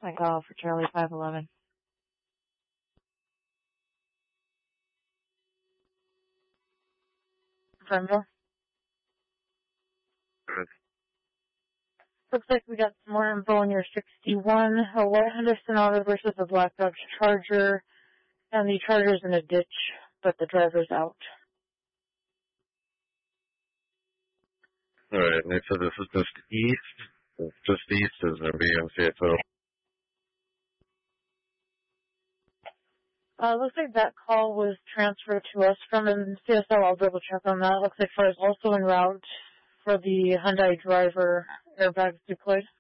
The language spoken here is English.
I call for Charlie 511. Farmville. Good. Looks like we got some more info on your 61, a white Honda Sonata versus a black Dodge Charger, and the Charger's in a ditch, but the driver's out. Alright, and they said this is just east. Just east is going to be MCSO. Looks like that call was transferred to us from CSL. I'll double check on that. Looks like Far is also en route for the Hyundai driver airbags deployed.